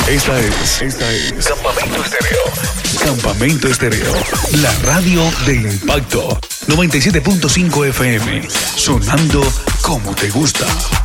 Esta es Campamento Estéreo. Campamento Estéreo, la radio del impacto. 97.5 FM, sonando como te gusta.